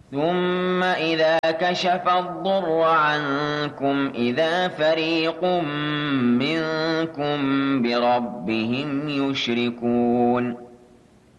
ثم إذا كشف الضر عنكم إذا فريق منكم بربهم يشركون